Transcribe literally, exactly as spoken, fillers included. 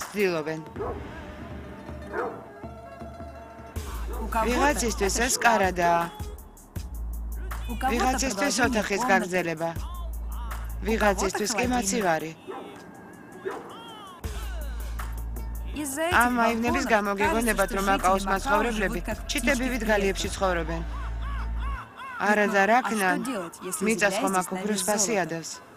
ცდილობენ. ვიღაცისთვის ეს კარადაა. ვიღაცისთვის ოთახის გაგრძელება. ვიღაცისთვის კი მაცივარი. ამ აივნების გამო გეგონებათ, რომ აკაოს მაცხოვრებლები ჩიტებივით გალიებში ცხოვრობენ. არა და რა ქნან, მიწას ხომ აქ უფრო სპასი ადევს.